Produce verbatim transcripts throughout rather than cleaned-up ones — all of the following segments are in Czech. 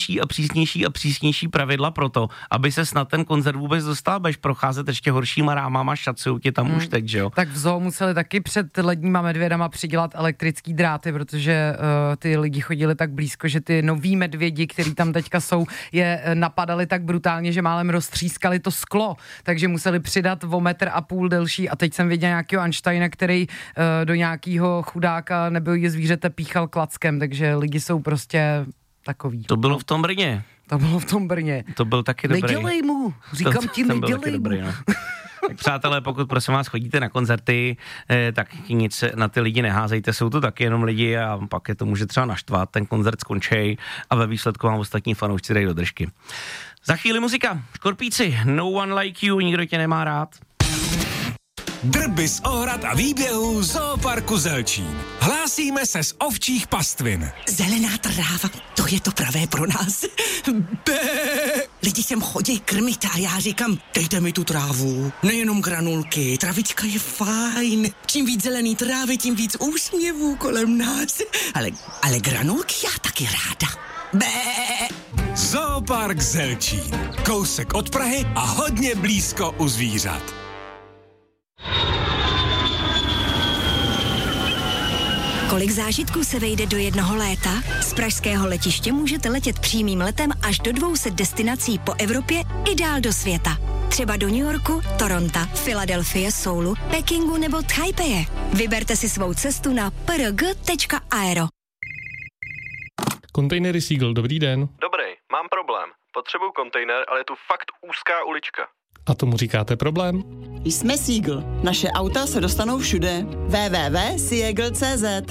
přísnější a přísnější a přísnější pravidla pro to, aby se snad ten koncert vůbec dostal, budeš procházet ještě horšíma rámama, šacujou tě tam hmm. už teď, že jo? Tak v zoo museli taky před ledníma medvědama přidělat elektrický dráty, protože uh, ty lidi chodili tak blízko, že ty noví medvědi, který tam teďka jsou, je napadali tak brutálně, že málem roztřískali to sklo, takže museli přidat o metr a půl delší a teď jsem viděl nějakého Einsteina, který uh, do nějakého chudáka nebo je zvířete píchal klackem, takže lidi jsou prostě takový. To bylo v tom Brně. To bylo v tom Brně. To byl taky dobrý. Nedělej mu, říkám to, ti, nedělej mu. No. Tak přátelé, pokud prosím vás chodíte na koncerty, eh, tak nic na ty lidi neházejte, jsou to taky jenom lidi a pak je to může třeba naštvat, ten koncert skončí a ve výsledku vám ostatní fanoušci dají do držky. Za chvíli muzika, Škorpíci, No One Like You, nikdo tě nemá rád. Drby z ohrad a výběhů Zooparku Zelčín. Hlásíme se z ovčích pastvin. Zelená tráva, to je to pravé pro nás. Bé. Lidi sem chodí krmit a já říkám, dejte mi tu trávu. Nejenom granulky, travička je fajn. Čím víc zelený trávy, tím víc úsměvů kolem nás. Ale, ale granulky já taky ráda. Bé. Zoopark Zelčín. Kousek od Prahy a hodně blízko u zvířat. Kolik zážitků se vejde do jednoho léta? Z pražského letiště můžete letět přímým letem až do dvou set destinací po Evropě i dál do světa. Třeba do New Yorku, Toronto, Filadelfie, Soulu, Pekingu nebo Taipeje. Vyberte si svou cestu na p r g tečka aero. Kontejnery Seagull, dobrý den. Dobrý, mám problém. Potřebuju kontejner, ale je tu fakt úzká ulička. A tomu říkáte problém? Jsme Seagull. Naše auta se dostanou všude. w w w tečka seagull tečka c z.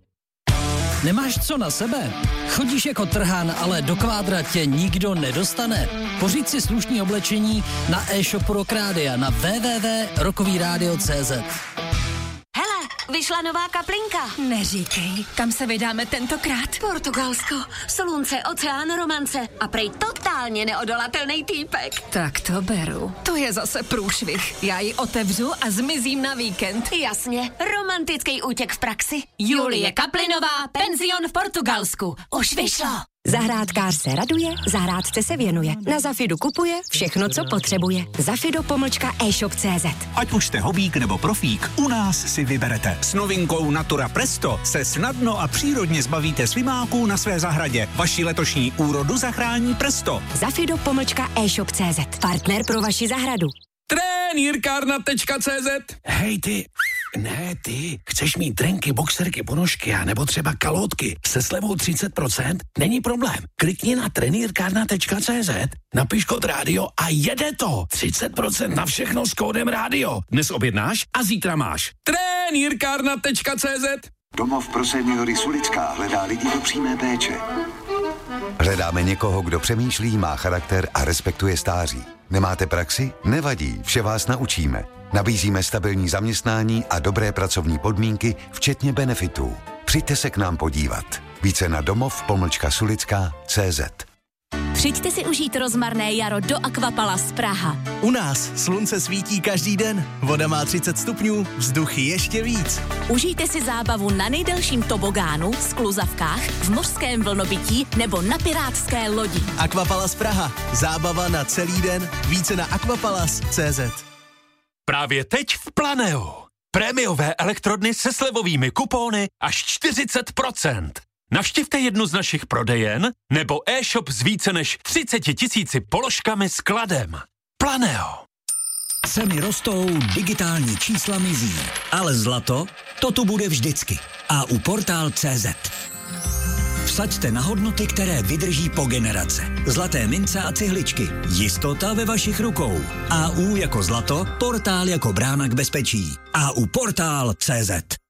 Nemáš co na sebe? Chodíš jako trhán, ale do kvádra tě nikdo nedostane. Pořiď si slušný oblečení na e-shopu Rock Rádia na w w w tečka rockový rádio tečka c z. Hele, vyšla nová kaplinka. Neříkej, kam se vydáme tentokrát? Portugalsko, slunce, oceán, romance a prej totálně neodolatelný týpek. Tak to beru. To je zase průšvih. Já ji otevřu a zmizím na víkend. Jasně, romantický útěk v praxi. Julie Kaplinová, penzion v Portugalsku. Už vyšlo. Zahrádkář se raduje, zahrádce se věnuje. Na Zafidu kupuje všechno, co potřebuje. Zafido pomlčka e-shop tečka c z. Ať už jste hobík nebo profík, u nás si vyberete. S novinkou Natura Presto se snadno a přírodně zbavíte slimáků na své zahradě. Vaši letošní úrodu zachrání Presto. Zafido pomlčka e-shop tečka c z. Partner pro vaši zahradu. Trenýrkárna tečka c z. Hej ty, ne ty, chceš mít trenky, boxerky, ponožky a nebo třeba kalhotky se slevou třicet procent? Není problém. Klikni na trenýrkárna tečka c z, napiš kód rádio a jede to. třicet procent na všechno s kódem rádio. Dnes objednáš a zítra máš. Trenýrkárna tečka c z. Domov pro seniory Sulická hledá lidi do přímé péče. Hledáme někoho, kdo přemýšlí, má charakter a respektuje stáří. Nemáte praxi? Nevadí, vše vás naučíme. Nabízíme stabilní zaměstnání a dobré pracovní podmínky, včetně benefitů. Přijďte se k nám podívat. Více na domov pomlčka sulická tečka c z. Přijďte si užít rozmarné jaro do Aquapalace Praha. U nás slunce svítí každý den, voda má třicet stupňů, vzduch ještě víc. Užijte si zábavu na nejdelším tobogánu, skluzavkách, v mořském vlnobytí nebo na pirátské lodi. Aquapalace Praha. Zábava na celý den. Více na aquapalace tečka c z. Právě teď v Planeo. Prémiové elektrodny se slevovými kupóny až čtyřicet procent. Navštivte jednu z našich prodejen nebo e-shop s více než třicet tisíci položkami s kladem. Planeo. Ceny rostou, digitální čísla mizí, ale zlato, to tu bude vždycky. A u portál tečka c z. Vsaďte na hodnoty, které vydrží po generace. Zlaté mince a cihličky. Jistota ve vašich rukou. A U jako zlato, portál jako brána k bezpečí. A U portál tečka c z.